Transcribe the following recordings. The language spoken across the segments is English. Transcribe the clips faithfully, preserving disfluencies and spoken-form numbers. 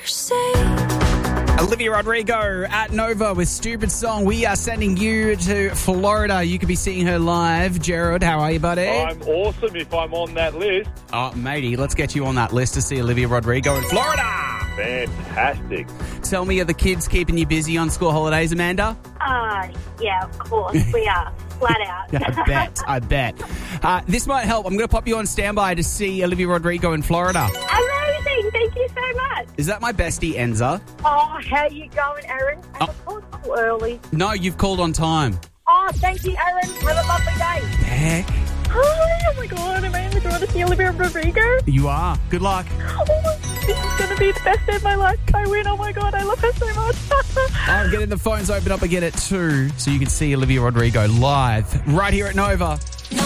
Olivia Rodrigo at Nova with Stupid Song. We are sending you to Florida. You could be seeing her live. Gerald, how are you, buddy? I'm awesome if I'm on that list. Oh, matey, let's get you on that list to see Olivia Rodrigo in Florida. Fantastic. Tell me, are the kids keeping you busy on school holidays, Amanda? Uh, yeah, of course. We are. Flat out. Yeah, I bet. I bet. Uh, this might help. I'm going to pop you on standby to see Olivia Rodrigo in Florida. Amazing. Thank you so much. Is that my bestie, Enza? Oh, how you going, Aaron? I was called a little early. No, you've called on time. Oh, thank you, Aaron. Have a lovely day. Heck, Oh, my God. Am I in the door to see Olivia Rodrigo? you are. Good luck. Oh, this is going to be the best day of my life. I win. Oh, my God. I love her so much. I'm getting the phones open up again at two so you can see Olivia Rodrigo live right here at Nova.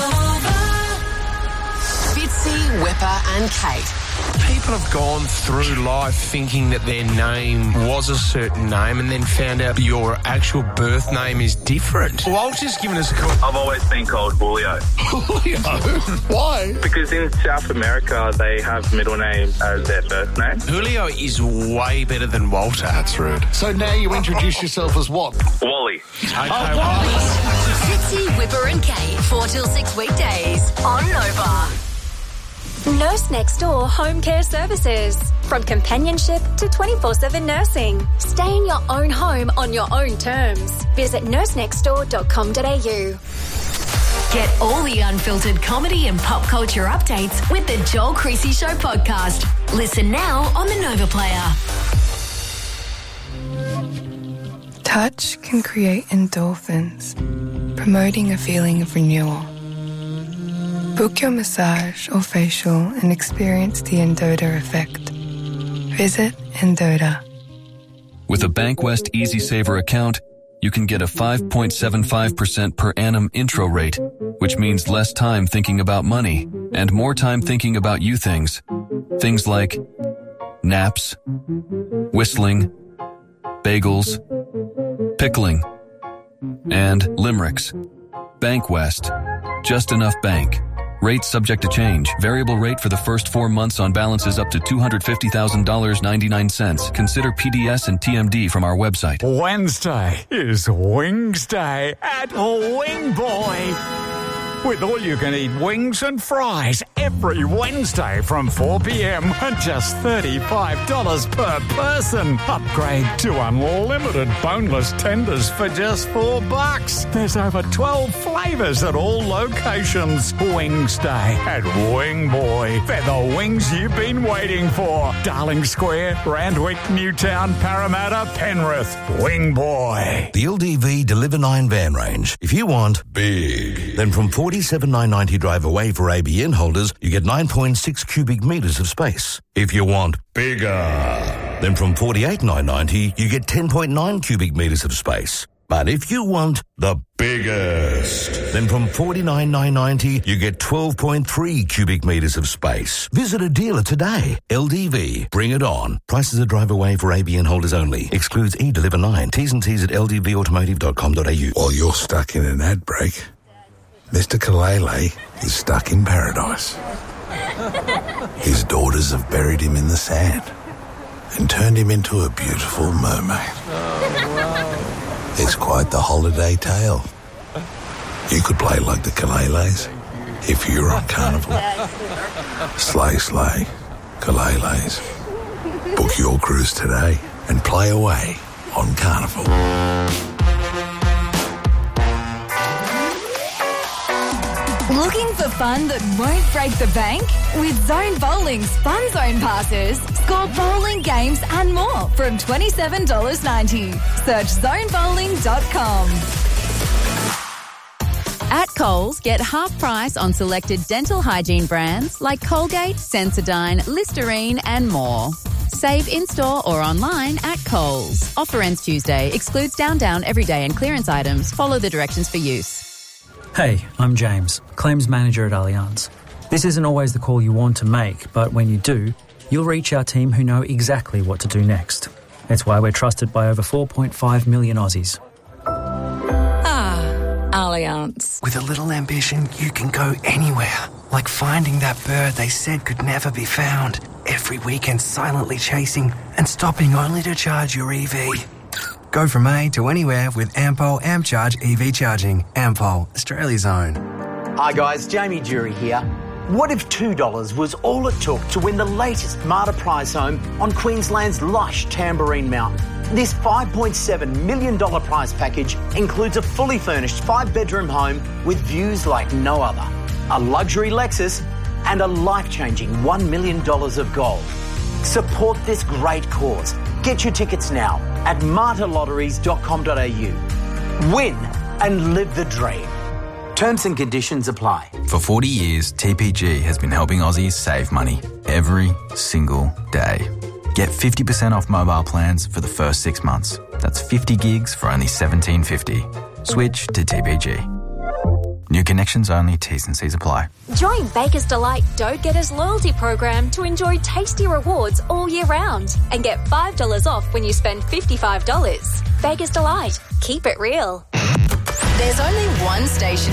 Fitzy, Whipper and Kate. People have gone through life thinking that their name was a certain name and then found out your actual birth name is different. Walter's given us a call. I've always been called Julio. Julio? Why? Because in South America, they have middle name as their first name. Julio is way better than Walter. That's rude. So now you introduce yourself as what? Wally. Okay, Oh, well, Fitzy, Whipper and Kate. Four till six weekdays on Nova. Nurse Next Door Home Care Services. From companionship to twenty-four seven nursing. Stay in your own home on your own terms. Visit nurse next door dot com dot a u. Get all the unfiltered comedy and pop culture updates with the Joel Creasy Show podcast. Listen now on the Nova Player. Touch can create endorphins, promoting a feeling of renewal. Book your massage or facial and experience the Endota effect. Visit Endota. With a Bankwest EasySaver account, you can get a five point seven five percent per annum intro rate, which means less time thinking about money and more time thinking about you things. Things like naps, whistling, bagels, pickling, and limericks. Bankwest. Just enough bank. Rate subject to change. Variable rate for the first four months on balances up to two hundred fifty thousand dollars and ninety-nine cents. Consider P D S and T M D from our website. Wednesday is Wings Day at Wing Boy. With all-you-can-eat wings and fries every Wednesday from four p.m. and just thirty-five dollars per person. Upgrade to unlimited boneless tenders for just four bucks. There's over twelve flavours at all locations. Wings Day at Wing Boy. They're the wings you've been waiting for. Darling Square, Randwick, Newtown, Parramatta, Penrith. Wing Boy. The L D V Deliver nine van range. If you want big, then from forty-seven thousand nine hundred ninety drive away for A B N holders, you get nine point six cubic metres of space. If you want bigger, then from forty-eight thousand nine hundred ninety, you get ten point nine cubic metres of space. But if you want the biggest, then from forty-nine thousand nine hundred ninety, you get twelve point three cubic metres of space. Visit a dealer today. L D V. Bring it on. Prices are drive away for A B N holders only. Excludes E-Deliver nine. T's and T's at l d v automotive dot com dot a u. While you're stuck in an ad break, Mister Kalele is stuck in paradise. His daughters have buried him in the sand and turned him into a beautiful mermaid. It's quite the holiday tale. You could play like the Kaleles if you were on Carnival. Slay, slay, Kaleles. Book your cruise today and play away on Carnival. Looking for fun that won't break the bank? With Zone Bowling's Fun Zone passes, score bowling games and more from twenty-seven dollars ninety. Search zone bowling dot com. At Coles, get half price on selected dental hygiene brands like Colgate, Sensodyne, Listerine and more. Save in-store or online at Coles. Offer ends Tuesday. Excludes Down Down, Everyday and clearance items. Follow the directions for use. Hey, I'm James, Claims Manager at Allianz. This isn't always the call you want to make, but when you do, you'll reach our team who know exactly what to do next. It's why we're trusted by over four point five million Aussies. Ah, Allianz. With a little ambition, you can go anywhere. Like finding that bird they said could never be found. every weekend silently chasing and stopping only to charge your E V. Go from A to anywhere with Ampol AmpCharge E V charging. Ampol, Australia's own. Hi guys, Jamie Jury here. What if two dollars was all it took to win the latest Marta Prize home on Queensland's lush Tamborine Mountain? This five point seven million dollars prize package includes a fully furnished five-bedroom home with views like no other, a luxury Lexus and a life-changing one million dollars of gold. Support this great cause. Get your tickets now at marta lotteries dot com dot a u. Win and live the dream. Terms and conditions apply. For forty years, T P G has been helping Aussies save money every single day. Get fifty percent off mobile plans for the first six months. That's fifty gigs for only seventeen fifty. Switch to T P G. New connections only, T's and C's apply. Join Baker's Delight Dough Getters loyalty program to enjoy tasty rewards all year round and get five dollars off when you spend fifty-five dollars. Baker's Delight. Keep it real. There's only one station